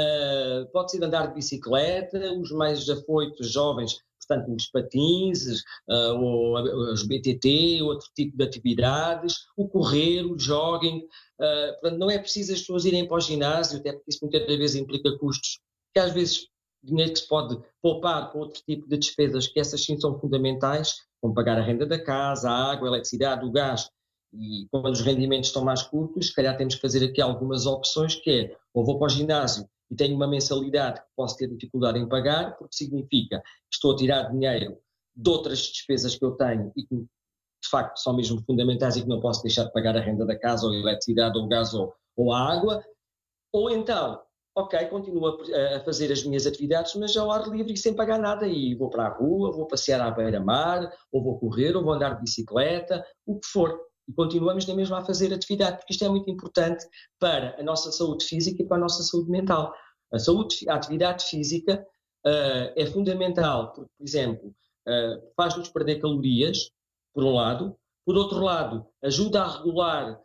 Pode ser andar de bicicleta, os mais afoitos jovens, portanto os patins, ou os BTT, outro tipo de atividades, o correr, o jogging. Portanto, não é preciso as pessoas irem para o ginásio, até porque isso muitas vezes implica custos, que às vezes dinheiro que se pode poupar com outro tipo de despesas, que essas sim são fundamentais, como pagar a renda da casa, a água, a eletricidade, o gás. E quando os rendimentos estão mais curtos, se calhar temos que fazer aqui algumas opções, que é, ou vou para o ginásio e tenho uma mensalidade que posso ter dificuldade em pagar, porque significa que estou a tirar dinheiro de outras despesas que eu tenho e que de facto são mesmo fundamentais e que não posso deixar de pagar a renda da casa, ou a eletricidade, ou o gás, ou a água. Ou então, ok, continuo a fazer as minhas atividades, mas ao ar livre e sem pagar nada, e vou para a rua, vou passear à beira-mar, ou vou correr, ou vou andar de bicicleta, o que for. E continuamos na mesma a fazer atividade, porque isto é muito importante para a nossa saúde física e para a nossa saúde mental. A atividade física é fundamental, porque, por exemplo, faz-nos perder calorias, por um lado. Por outro lado, ajuda a regular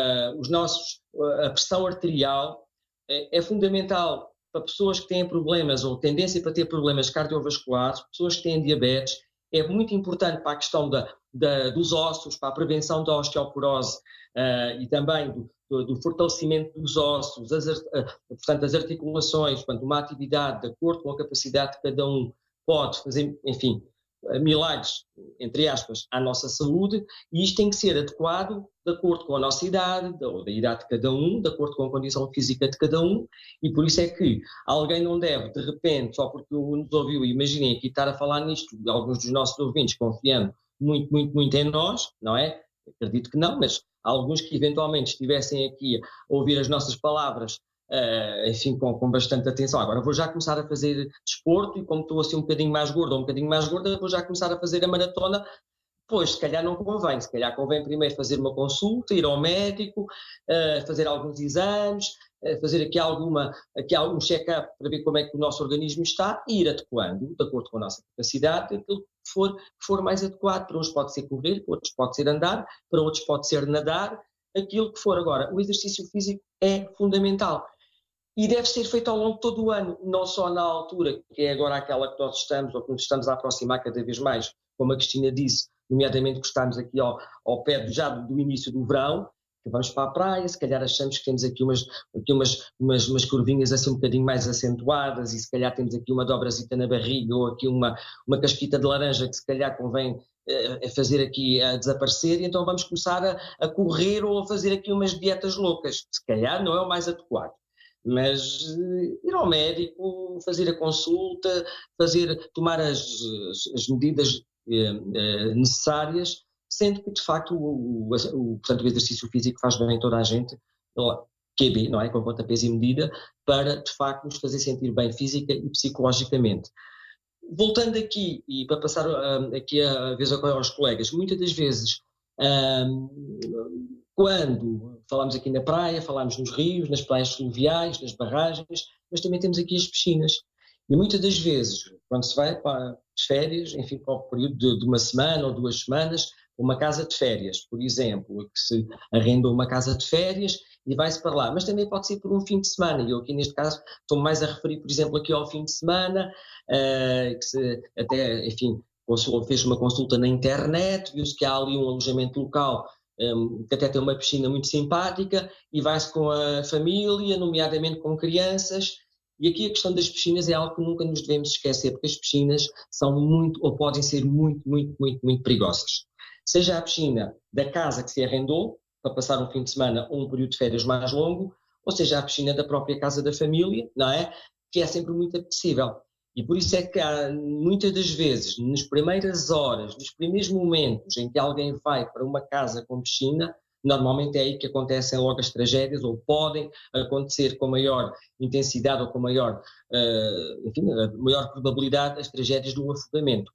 a pressão arterial. É fundamental para pessoas que têm problemas ou tendência para ter problemas cardiovasculares, pessoas que têm diabetes. É muito importante para a questão dos ossos, para a prevenção da osteoporose e também do fortalecimento dos ossos, portanto, as articulações, portanto, uma atividade de acordo com a capacidade que cada um pode fazer, enfim, milagres, entre aspas, à nossa saúde, e isto tem que ser adequado de acordo com a nossa idade, ou da idade de cada um, de acordo com a condição física de cada um, e por isso é que alguém não deve, de repente, só porque nos ouviu, imaginem aqui estar a falar nisto, alguns dos nossos ouvintes confiando muito, muito, muito em nós, não é? Acredito que não, mas alguns que eventualmente estivessem aqui a ouvir as nossas palavras, enfim, com bastante atenção. Agora vou já começar a fazer desporto e como estou assim um bocadinho mais gordo ou um bocadinho mais gorda, vou já começar a fazer a maratona. Pois, se calhar não convém. Se calhar convém primeiro fazer uma consulta, ir ao médico, fazer alguns exames, fazer aqui algum check-up para ver como é que o nosso organismo está e ir adequando, de acordo com a nossa capacidade, aquilo que for mais adequado. Para uns pode ser correr, para outros pode ser andar, para outros pode ser nadar, aquilo que for. Agora, o exercício físico é fundamental. E deve ser feito ao longo de todo o ano, não só na altura, que é agora aquela que nós estamos, ou que nos estamos a aproximar cada vez mais, como a Cristina disse, nomeadamente que estamos aqui ao pé já do início do verão, que vamos para a praia, se calhar achamos que temos aqui umas curvinhas assim um bocadinho mais acentuadas e se calhar temos aqui uma dobrazita na barriga ou aqui uma casquita de laranja que se calhar convém fazer aqui a desaparecer, e então vamos começar a correr ou a fazer aqui umas dietas loucas. Se calhar não é o mais adequado. Mas ir ao médico, fazer a consulta, tomar as medidas necessárias, sendo que de facto portanto, o exercício físico faz bem a toda a gente, QB, não é? Com conta, peso e medida, para de facto nos fazer sentir bem física e psicologicamente. Voltando aqui, e para passar aqui a vez aos colegas, muitas das vezes quando falamos aqui na praia, falamos nos rios, nas praias fluviais, nas barragens, mas também temos aqui as piscinas. E muitas das vezes, quando se vai para as férias, enfim, para o período de uma semana ou 2 semanas, uma casa de férias, por exemplo, que se arrenda uma casa de férias e vai-se para lá. Mas também pode ser por um fim de semana. E eu aqui neste caso estou mais a referir, por exemplo, aqui ao fim de semana, que se até, enfim, fez uma consulta na internet, viu-se que há ali um alojamento local que até tem uma piscina muito simpática e vai-se com a família, nomeadamente com crianças. E aqui a questão das piscinas é algo que nunca nos devemos esquecer, porque as piscinas são muito, ou podem ser muito, muito, muito, muito perigosas. Seja a piscina da casa que se arrendou, para passar um fim de semana ou um período de férias mais longo, ou seja a piscina da própria casa da família, não é? Que é sempre muito apetecível. E por isso é que há, muitas das vezes, nas primeiras horas, nos primeiros momentos em que alguém vai para uma casa com piscina, normalmente é aí que acontecem logo as tragédias, ou podem acontecer com maior intensidade ou com maior, enfim, a maior probabilidade as tragédias de um afogamento.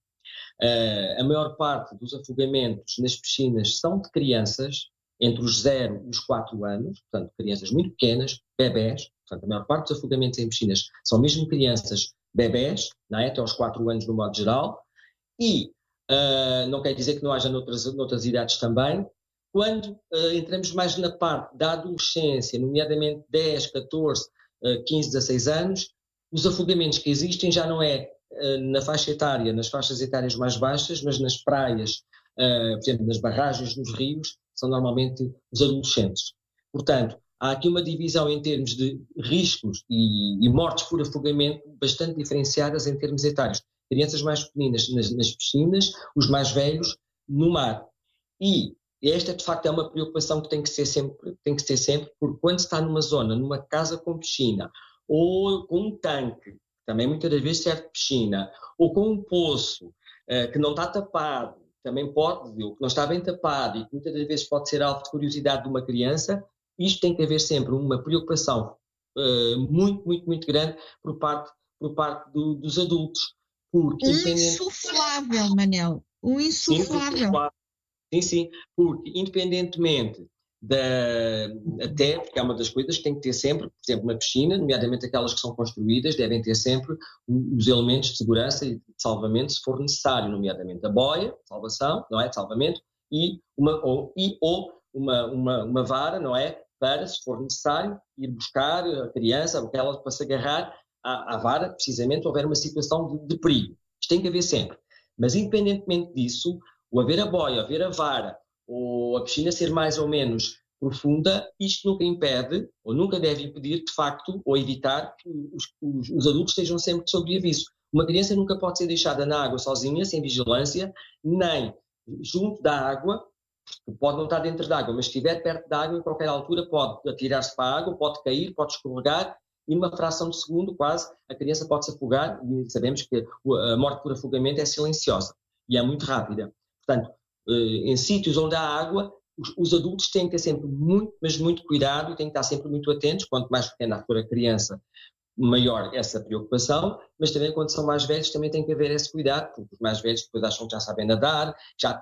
A maior parte dos afogamentos nas piscinas são de crianças entre os 0 e os 4 anos, portanto, crianças muito pequenas, bebés. Portanto, a maior parte dos afogamentos em piscinas são mesmo crianças bebés, não é? Até aos 4 anos no modo geral, e não quer dizer que não haja noutras idades também. Quando entramos mais na parte da adolescência, nomeadamente 10, 14, 15, 16 anos, os afogamentos que existem já não é na faixa etária, nas faixas etárias mais baixas, mas nas praias, por exemplo, nas barragens, nos rios, são normalmente os adolescentes. Portanto, há aqui uma divisão em termos de riscos e mortes por afogamento bastante diferenciadas em termos etários. Crianças mais pequeninas nas piscinas, os mais velhos no mar. E esta, de facto, é uma preocupação que tem que ser sempre, porque quando se está numa zona, numa casa com piscina, ou com um tanque, também muitas das vezes serve de piscina, ou com um poço que não está tapado, também pode, ou que não está bem tapado, e que muitas das vezes pode ser alvo de curiosidade de uma criança, isto tem que haver sempre uma preocupação muito, muito, muito grande por parte dos adultos. Porque, insuflável, Manel, insuflável. Sim, porque independentemente até porque é uma das coisas que tem que ter sempre, por exemplo, uma piscina, nomeadamente aquelas que são construídas, devem ter sempre os elementos de segurança e de salvamento se for necessário, nomeadamente a boia, de salvação, não é, de salvamento, e uma vara, não é, para, se for necessário, ir buscar a criança, aquela para se agarrar à vara, precisamente, houver uma situação de perigo. Isto tem que haver sempre. Mas independentemente disso, o haver a boia, haver a vara, ou a piscina ser mais ou menos profunda, isto nunca impede, ou nunca deve impedir, de facto, ou evitar que os adultos estejam sempre sob aviso. Uma criança nunca pode ser deixada na água sozinha, sem vigilância, nem junto da água, pode não estar dentro da água, mas se estiver perto da água, em qualquer altura pode atirar-se para a água, pode cair, pode escorregar, e numa fração de segundo quase a criança pode se afogar, e sabemos que a morte por afogamento é silenciosa e é muito rápida. Portanto, em sítios onde há água, os adultos têm que ter sempre muito, mas muito cuidado e têm que estar sempre muito atentos. Quanto mais pequena for a criança, maior essa preocupação, mas também quando são mais velhos também tem que haver esse cuidado, porque os mais velhos depois acham que já sabem nadar,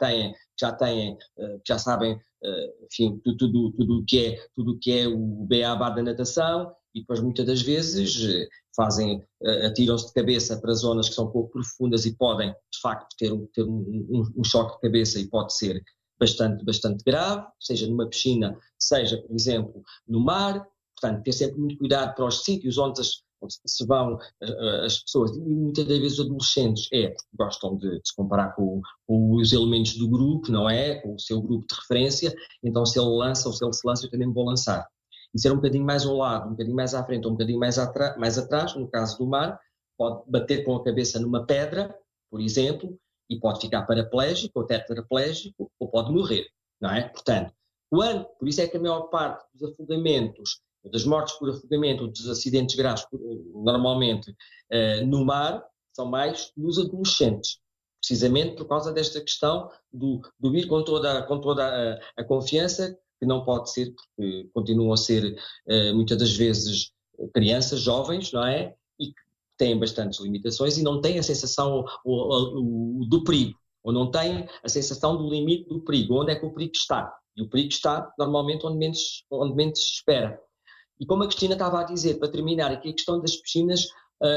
já sabem, enfim, tudo o que é o beabá da natação, e depois muitas das vezes atiram-se de cabeça para zonas que são pouco profundas e podem, de facto, ter um choque de cabeça e pode ser bastante grave, seja numa piscina, seja, por exemplo, no mar. Portanto, ter sempre muito cuidado para os sítios onde se vão as pessoas, e muitas das vezes os adolescentes gostam de se comparar com os elementos do grupo, não é? Com o seu grupo de referência, então se ele lança ou se ele se lança, eu também me vou lançar. E ser um bocadinho mais ao lado, um bocadinho mais à frente ou um bocadinho mais atrás, no caso do mar, pode bater com a cabeça numa pedra, por exemplo, e pode ficar paraplégico ou tetraplégico, ou pode morrer, não é? Portanto, por isso é que a maior parte dos afogamentos, das mortes por afogamento, dos acidentes graves, normalmente no mar, são mais nos adolescentes, precisamente por causa desta questão do ir com toda a confiança, que não pode ser, porque continuam a ser muitas das vezes crianças, jovens, não é? E que têm bastantes limitações e não têm a sensação do perigo, ou não têm a sensação do limite do perigo, onde é que o perigo está. E o perigo está normalmente onde menos se espera. E como a Cristina estava a dizer, para terminar aqui, a questão das piscinas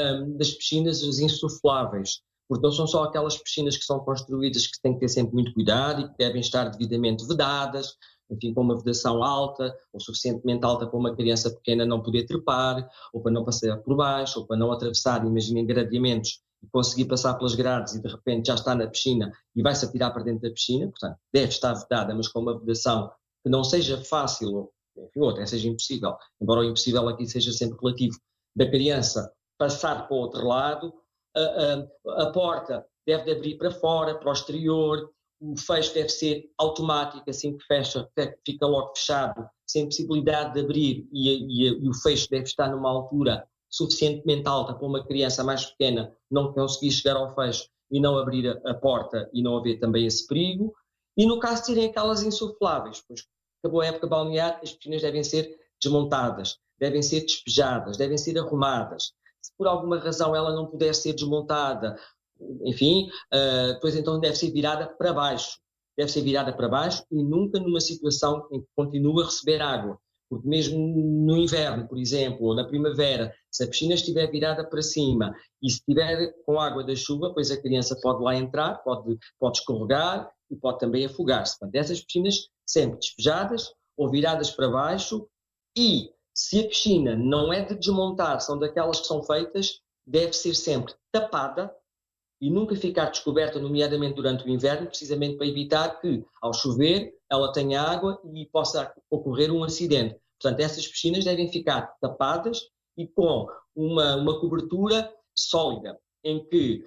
as insufláveis, porque não são só aquelas piscinas que são construídas que têm que ter sempre muito cuidado e que devem estar devidamente vedadas, enfim, com uma vedação alta, ou suficientemente alta para uma criança pequena não poder trepar, ou para não passar por baixo, ou para não atravessar, imaginem, gradeamentos e conseguir passar pelas grades e de repente já está na piscina e vai-se atirar para dentro da piscina. Portanto, deve estar vedada, mas com uma vedação que não seja fácil, ou até seja impossível, embora o impossível aqui seja sempre relativo, da criança passar para o outro lado. A porta deve de abrir para fora, para o exterior, o fecho deve ser automático, assim que fecha, fica logo fechado, sem possibilidade de abrir, e o fecho deve estar numa altura suficientemente alta para uma criança mais pequena não conseguir chegar ao fecho e não abrir a porta e não haver também esse perigo. E no caso de serem aquelas insufláveis, pois acabou a época balnear, as piscinas devem ser desmontadas, devem ser despejadas, devem ser arrumadas. Se por alguma razão ela não puder ser desmontada, enfim, depois então deve ser virada para baixo. Deve ser virada para baixo e nunca numa situação em que continua a receber água. Porque mesmo no inverno, por exemplo, ou na primavera, se a piscina estiver virada para cima e se estiver com água da chuva, pois a criança pode lá entrar, pode escorregar e pode também afogar-se. Portanto, essas piscinas sempre despejadas ou viradas para baixo, e se a piscina não é de desmontar, são daquelas que são feitas, deve ser sempre tapada e nunca ficar descoberta, nomeadamente durante o inverno, precisamente para evitar que, ao chover, ela tenha água e possa ocorrer um acidente. Portanto, essas piscinas devem ficar tapadas e com uma cobertura sólida, em que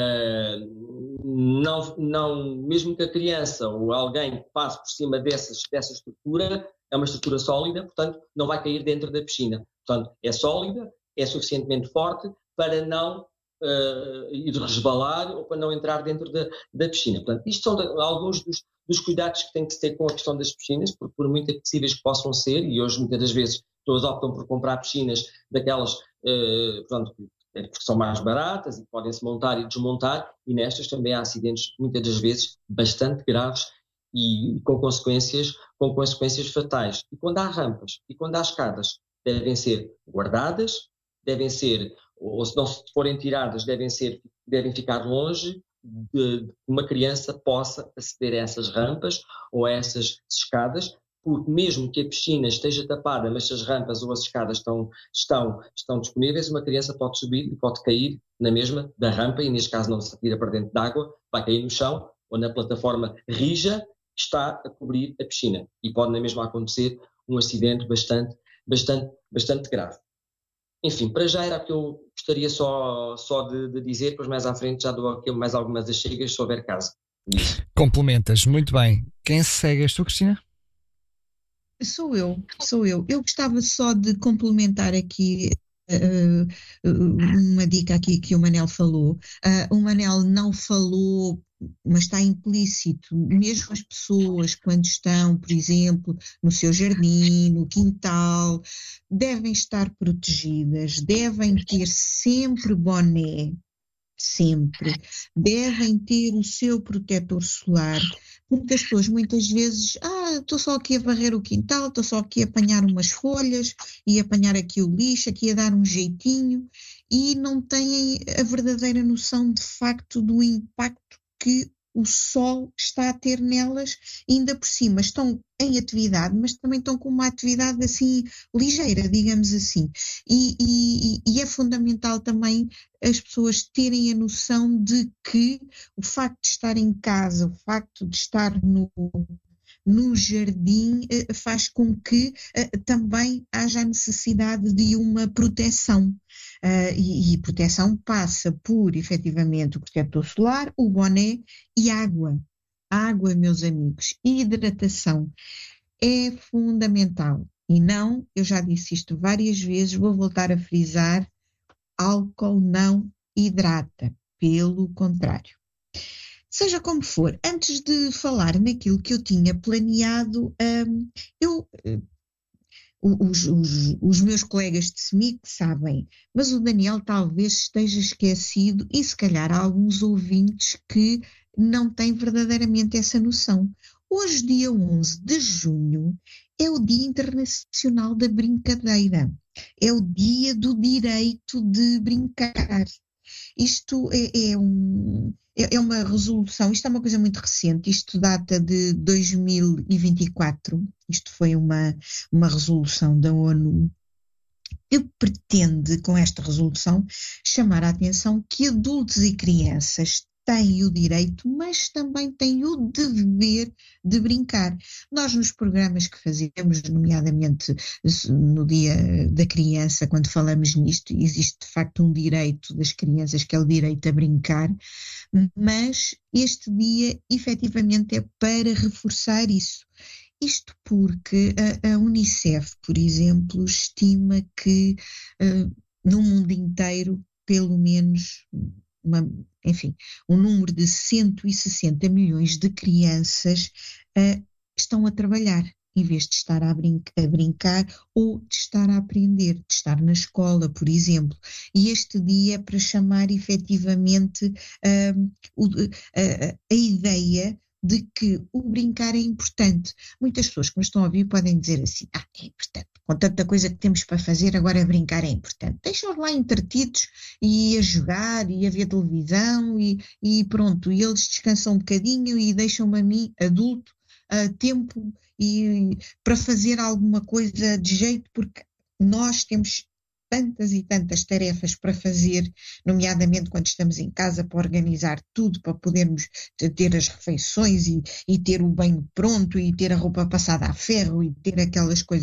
mesmo que a criança ou alguém passe por cima dessa estrutura, é uma estrutura sólida, portanto, não vai cair dentro da piscina. Portanto, é sólida, é suficientemente forte para não ir resbalar ou para não entrar dentro da piscina. Portanto, isto são alguns dos cuidados que tem que se ter com a questão das piscinas, porque por muito acessíveis que possam ser, e hoje muitas das vezes pessoas optam por comprar piscinas daquelas porque são mais baratas e podem-se montar e desmontar, e nestas também há acidentes muitas das vezes bastante graves e com consequências fatais. E quando há rampas e quando há escadas, devem ser guardadas, devem ser, ou se não forem tiradas, devem ficar longe de uma criança possa aceder a essas rampas ou a essas escadas, porque mesmo que a piscina esteja tapada, mas se as rampas ou as escadas estão disponíveis, uma criança pode subir e pode cair na mesma da rampa, e neste caso não se atira para dentro d'água, vai cair no chão ou na plataforma rija que está a cobrir a piscina, e pode na mesma acontecer um acidente bastante grave. Enfim, para já era o que eu gostaria só de dizer, depois mais à frente já dou aqui mais algumas achegas se houver caso disso. Complementas, muito bem. Quem segue? És tu, Cristina? Sou eu. Eu gostava só de complementar aqui uma dica aqui que o Manel falou. O Manel não falou, mas está implícito. Mesmo as pessoas, quando estão, por exemplo, no seu jardim, no quintal, devem estar protegidas, devem ter sempre boné, sempre. Devem ter o seu protetor solar. Porque as pessoas muitas vezes, estou só aqui a varrer o quintal, estou só aqui a apanhar umas folhas e apanhar aqui o lixo, aqui a dar um jeitinho, e não têm a verdadeira noção de facto do impacto que o sol está a ter nelas, e ainda por cima estão em atividade, mas também estão com uma atividade assim ligeira, digamos assim. E é fundamental também as pessoas terem a noção de que o facto de estar em casa, o facto de estar no jardim faz com que também haja a necessidade de uma proteção. E proteção passa por, efetivamente, o protetor solar, o boné e água. Água, meus amigos, hidratação é fundamental. E não, eu já disse isto várias vezes, vou voltar a frisar, álcool não hidrata, pelo contrário. Seja como for, antes de falar naquilo que eu tinha planeado, os meus colegas de SEMIC sabem, mas o Daniel talvez esteja esquecido e se calhar há alguns ouvintes que não têm verdadeiramente essa noção. Hoje, dia 11 de junho, é o Dia Internacional da Brincadeira. É o Dia do Direito de Brincar. Isto é uma resolução, isto é uma coisa muito recente, isto data de 2024, isto foi uma resolução da ONU que pretende, com esta resolução, chamar a atenção que adultos e crianças têm o direito, mas também têm o dever de brincar. Nós nos programas que fazemos, nomeadamente no Dia da Criança, quando falamos nisto, existe de facto um direito das crianças, que é o direito a brincar, mas este dia efetivamente é para reforçar isso. Isto porque a Unicef, por exemplo, estima que no mundo inteiro, pelo menos um número de 160 milhões de crianças estão a trabalhar, em vez de estar a brincar ou de estar a aprender, de estar na escola, por exemplo. E este dia é para chamar efetivamente a ideia de que o brincar é importante. Muitas pessoas que me estão a ouvir podem dizer assim, é importante, com tanta coisa que temos para fazer, agora brincar é importante. Deixa-os lá entretidos e a jogar e a ver televisão e pronto, e eles descansam um bocadinho e deixam-me a mim, adulto, tempo para fazer alguma coisa de jeito, porque nós temos tantas e tantas tarefas para fazer, nomeadamente quando estamos em casa, para organizar tudo, para podermos ter as refeições e ter o banho pronto e ter a roupa passada a ferro e ter aquelas coisas